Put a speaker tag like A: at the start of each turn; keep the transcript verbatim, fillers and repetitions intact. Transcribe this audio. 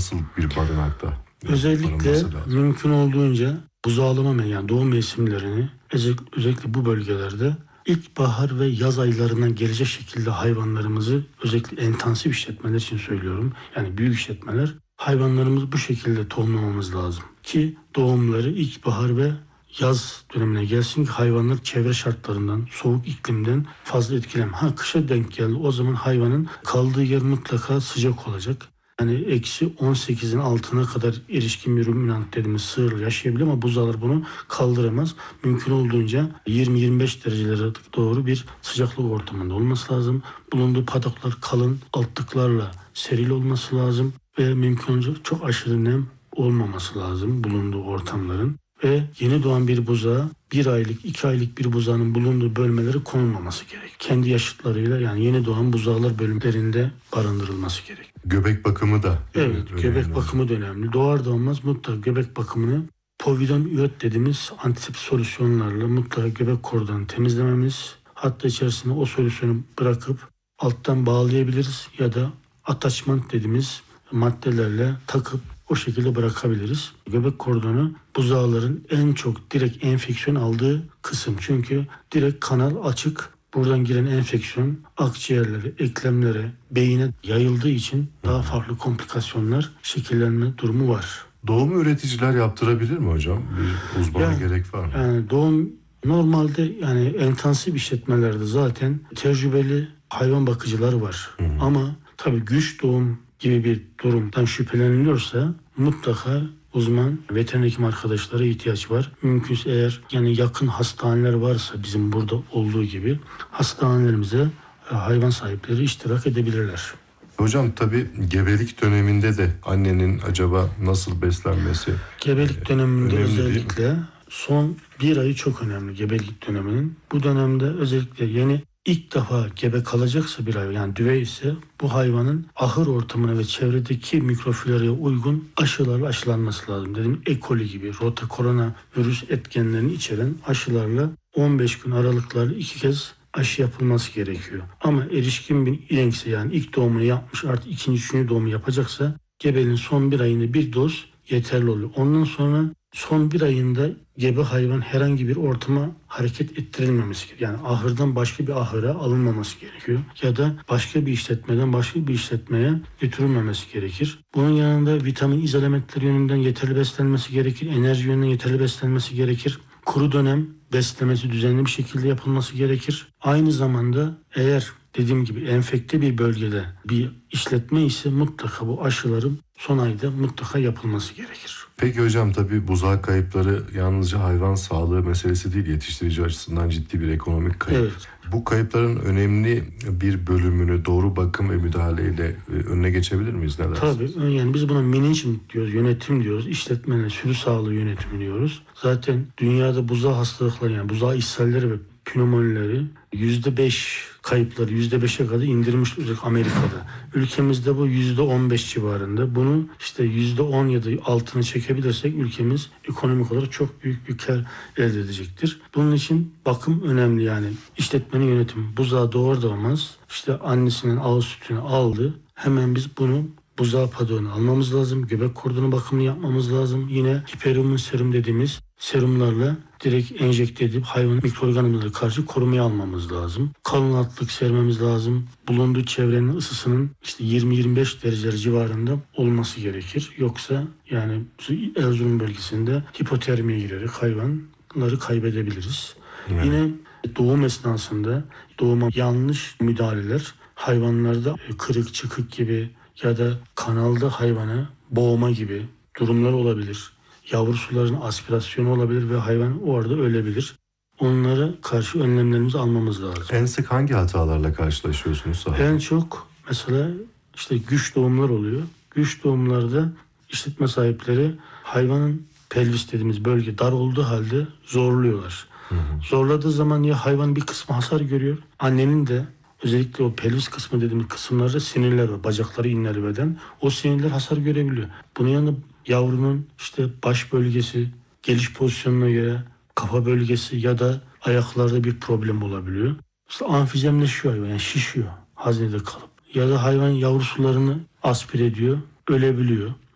A: nasıl bir barınakta?
B: Özellikle mümkün olduğunca buzağlama yani doğum mevsimlerini özellikle bu bölgelerde ilkbahar ve yaz aylarından gelecek şekilde hayvanlarımızı özellikle intensif işletmeler için söylüyorum. Yani büyük işletmeler hayvanlarımızı bu şekilde tohumlamamız lazım. Ki doğumları ilkbahar ve yaz dönemine gelsin ki hayvanlar çevre şartlarından, soğuk iklimden fazla etkilenmez. Ha kışa denk geldi o zaman hayvanın kaldığı yer mutlaka sıcak olacak. Yani eksi on sekizin altına kadar erişkin bir ruminant dediğimiz sığır yaşayabilir ama buzağlar bunu kaldıramaz. Mümkün olduğunca yirmi yirmi beş derecelere doğru bir sıcaklık ortamında olması lazım. Bulunduğu padoklar kalın altlıklarla serili olması lazım ve mümkün olunca çok aşırı nem olmaması lazım bulunduğu ortamların. Ve yeni doğan bir buzağa bir aylık, iki aylık bir buzağının bulunduğu bölmeleri konulmaması gerek. Kendi yaşıtlarıyla yani yeni doğan buzağlar bölümlerinde barındırılması gerek.
A: Göbek bakımı da.
B: Evet, önemli. Göbek bakımı da önemli. Doğar doğmaz mutlaka göbek bakımını povidon iyot dediğimiz antiseptik solüsyonlarla mutlaka göbek kordonu temizlememiz. Hatta içerisine o solüsyonu bırakıp alttan bağlayabiliriz ya da ataçmant dediğimiz maddelerle takıp o şekilde bırakabiliriz. Göbek kordonu buzağların en çok direkt enfeksiyon aldığı kısım. Çünkü direkt kanal açık. Buradan giren enfeksiyon akciğerlere, eklemlere, beyine yayıldığı için daha farklı komplikasyonlar şekillenme durumu var.
A: Doğumu üreticiler yaptırabilir mi hocam? Bir uzmana yani, gerek var mı?
B: Yani doğum normalde yani intensif işletmelerde zaten tecrübeli hayvan bakıcılar var. Hı hı. Ama tabii güç doğum gibi bir durumdan şüpheleniliyorsa mutlaka uzman veteriner hekim arkadaşlara ihtiyaç var. Mümkünse eğer yani yakın hastaneler varsa bizim burada olduğu gibi hastanelerimize hayvan sahipleri iştirak edebilirler.
A: Hocam tabii gebelik döneminde de annenin acaba nasıl beslenmesi?
B: Gebelik döneminde özellikle son bir ayı çok önemli gebelik döneminin. Bu dönemde özellikle yeni İlk defa gebe kalacaksa bir hayvan yani düve ise bu hayvanın ahır ortamına ve çevredeki mikrofloraya uygun aşılarla aşılanması lazım. Dedim E. coli gibi rota korona virüs etkenlerini içeren aşılarla on beş gün aralıklarla iki kez aşı yapılması gerekiyor. Ama erişkin bir inenkse yani ilk doğumunu yapmış artık ikinci, üçüncü doğumu yapacaksa gebeliğin son bir ayında bir doz yeterli oluyor. Ondan sonra son bir ayında gebe hayvan herhangi bir ortama hareket ettirilmemesi gerekiyor. Yani ahırdan başka bir ahıra alınmaması gerekiyor. Ya da başka bir işletmeden başka bir işletmeye götürülmemesi gerekir. Bunun yanında vitamin izolamentleri yönünden yeterli beslenmesi gerekir. Enerji yönünden yeterli beslenmesi gerekir. Kuru dönem beslemesi düzenli bir şekilde yapılması gerekir. Aynı zamanda eğer dediğim gibi enfekte bir bölgede bir işletme ise mutlaka bu aşıların son ayda mutlaka yapılması gerekir.
A: Peki hocam tabii buzağı kayıpları yalnızca hayvan sağlığı meselesi değil, yetiştirici açısından ciddi bir ekonomik kayıp. Evet. Bu kayıpların önemli bir bölümünü doğru bakım ve müdahaleyle önüne geçebilir miyiz? Ne dersiniz?
B: Tabii yani biz buna management diyoruz, yönetim diyoruz, işletmeler, sürü sağlığı yönetimi diyoruz. Zaten dünyada buzağı hastalıkları yani buzağı ishalleri ve pneumonileri yüzde beş kayıpları yüzde beşe kadar indirmiş özellikle Amerika'da. Ülkemizde bu yüzde on beş civarında. Bunu işte yüzde on ya da altına çekebilirsek ülkemiz ekonomik olarak çok büyük bir kar elde edecektir. Bunun için bakım önemli yani. İşletmenin yönetimi. Buzağı doğar doğmaz işte annesinin ağız sütünü aldı. Hemen biz bunu buzağı padoğunu almamız lazım. Göbek kordonu bakımını yapmamız lazım. Yine hiperumun serum dediğimiz serumlarla direkt enjekte edip hayvanın mikroorganizmalara karşı korumaya almamız lazım. Kalın altlık sermemiz lazım. Bulunduğu çevrenin ısısının işte yirmi yirmi beş dereceler civarında olması gerekir. Yoksa yani Erzurum bölgesinde hipotermiye girerek hayvanları kaybedebiliriz. Evet. Yine doğum esnasında doğuma yanlış müdahaleler hayvanlarda kırık çıkık gibi ya da kanalda hayvana boğma gibi durumlar olabilir. Yavru suların aspirasyonu olabilir ve hayvan orada ölebilir. Onlara karşı önlemlerimizi almamız lazım.
A: En sık hangi hatalarla karşılaşıyorsunuz sahada?
B: En çok mesela işte güç doğumlar oluyor. Güç doğumlarda işletme sahipleri hayvanın pelvis dediğimiz bölge dar olduğu halde zorluyorlar. Hı hı. Zorladığı zaman ya hayvan bir kısmı hasar görüyor. Annenin de özellikle o pelvis kısmı dediğimiz kısımlarda sinirler var. Bacakları inler beden. O sinirler hasar görebiliyor. Bunun yanında yavrunun işte baş bölgesi, geliş pozisyonuna göre kafa bölgesi ya da ayaklarda bir problem olabiliyor. İşte amfizemleşiyor hayvan, yani şişiyor haznede kalıp. Ya da hayvan yavru sularını aspir ediyor, ölebiliyor.